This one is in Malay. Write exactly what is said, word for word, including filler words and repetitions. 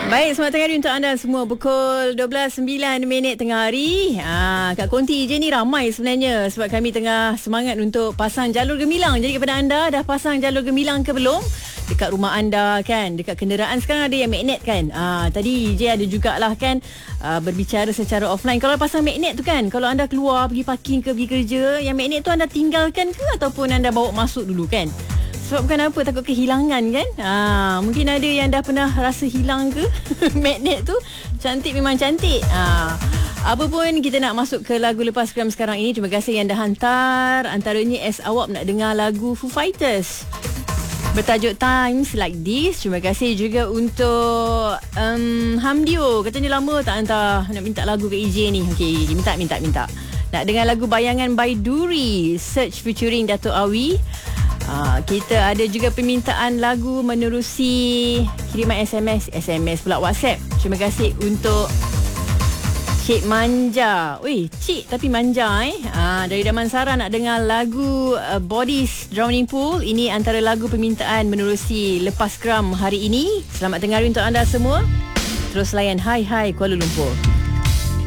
Baik, selamat tengah hari untuk anda semua. Pukul dua belas sembilan minit tengah hari. Ah, kat Konti je ni ramai sebenarnya sebab kami tengah semangat untuk pasang jalur gemilang. Jadi kepada anda, dah pasang jalur gemilang ke belum? Dekat rumah anda kan, dekat kenderaan sekarang ada yang magnet kan. Ah, tadi je ada jugalah kan ah, berbicara secara offline. Kalau pasang magnet tu kan, kalau anda keluar pergi parking ke pergi kerja, yang magnet tu anda tinggalkan ke ataupun anda bawa masuk dulu kan? Sebab bukan apa, takut kehilangan kan. ha, Mungkin ada yang dah pernah rasa hilang ke magnet tu. Cantik memang cantik. ha, Apa pun kita nak masuk ke lagu lepas geram sekarang ini. Terima kasih yang dah hantar. Antaranya as awak nak dengar lagu Foo Fighters bertajuk Times Like This. Terima kasih juga untuk um, Hamdio. Katanya lama tak hantar, nak minta lagu ke E J ni. Okey, minta minta minta nak dengar lagu Bayangan by Duri, Search featuring Dato' Awi. Ha, kita ada juga permintaan lagu menerusi kiriman S M S S M S pula WhatsApp. Terima kasih untuk Cik Manja. Weh, Cik tapi manja eh. Ha, dari Damansara nak dengar lagu uh, Bodies Drowning Pool. Ini antara lagu permintaan menerusi lepas geram hari ini. Selamat tengah hari untuk anda semua. Terus layan Hai Hai Kuala Lumpur.